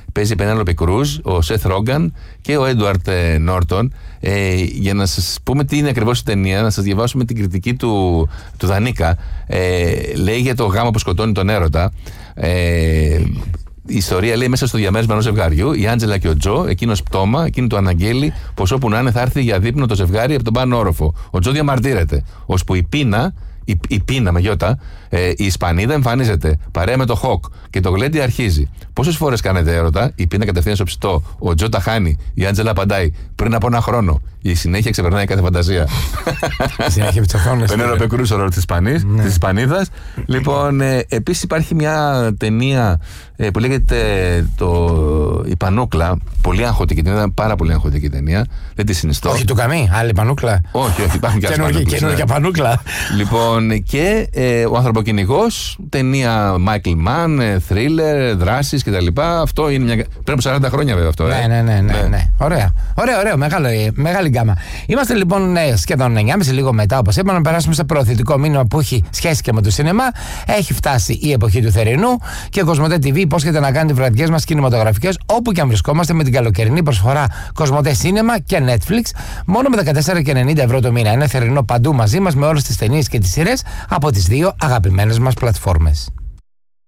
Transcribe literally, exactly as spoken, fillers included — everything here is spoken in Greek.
παίζει η Πενέλοπη Κρούζ, ο Σεθ Ρόγκαν και ο Έντουαρτ Νόρτον. Ε, για να σας πούμε τι είναι ακριβώς η ταινία, να σας διαβάσουμε την κριτική του, του Δανίκα. Ε, λέει για το γάμο που σκοτώνει τον έρωτα. Ε, η ιστορία λέει μέσα στο διαμέρισμα ενός ζευγαριού, η Άντζελα και ο Τζο, εκείνος πτώμα, εκείνη του αναγγέλει πως όπου να είναι θα έρθει για δείπνο το ζευγάρι από τον πάνω όροφο. Ο Τζο διαμαρτύρεται, ώσπου η πείνα, η, η πείνα με γιώτα, ε, η Ισπανίδα εμφανίζεται παρέα με το Χοκ και το γλέντι αρχίζει. Πόσες φορές κάνετε έρωτα, η πείνα κατευθείαν στο ψητό, ο Τζο τα χάνει, η Άντζελα απαντάει πριν από ένα χρόνο. Η συνέχεια ξεπερνάει κάθε φαντασία. Συνέχεια ψωθώνε. Πενέλοπη Κρούζ, ο ρόλο της Ισπανίδας. Λοιπόν, ε, επίσης υπάρχει μια ταινία ε, που λέγεται το, η Πανούκλα. Πολύ αγχωτική ταινία, πάρα πολύ αγχωτική ταινία. Δεν τη συνιστώ. Όχι του Καμί, άλλη Πανούκλα. Όχι, όχι, υπάρχουν και άλλες καινούργια Πανούκλα. Λοιπόν, και ε, ο Ανθρωποκυνηγός, ταινία Michael Mann, θρίλερ, δράσεις κτλ. Αυτό είναι μια. Πρέπει από σαράντα χρόνια βέβαια αυτό. Ναι, ναι, ναι, ναι, ναι. Ωραία. Ωραίο, ωραίο, μεγάλο, μεγάλη γκάμα. Είμαστε λοιπόν ναι, σχεδόν εννιά και μισή, λίγο μετά, όπως είπαμε, να περάσουμε σε προωθητικό μήνυμα που έχει σχέση και με το σινεμά. Έχει φτάσει η εποχή του θερινού και ο Κοσμοτέ τι βι υπόσχεται να κάνει τις βραδιές μας κινηματογραφικές όπου και αν βρισκόμαστε με την καλοκαιρινή προσφορά Κοσμοτέ Σίνεμα και Netflix μόνο με δεκατέσσερα και ενενήντα ευρώ το μήνα. Είναι θερινό παντού μαζί μας με όλες τις ταινίες και τις σειρές από τις δύο αγαπημένες μας πλατφόρμες.